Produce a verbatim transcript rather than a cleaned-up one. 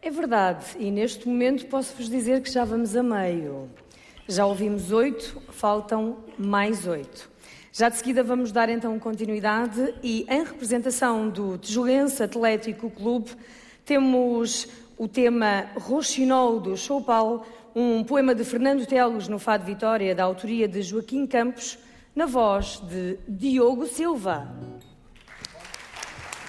É verdade, e neste momento posso-vos dizer que já vamos a meio. Já ouvimos oito, faltam mais oito. Já de seguida vamos dar então continuidade e em representação do Tijulense Atlético Clube temos o tema Roxinol do Choupal, um poema de Fernando Teles no Fado Vitória, da autoria de Joaquim Campos, na voz de Diogo Silva.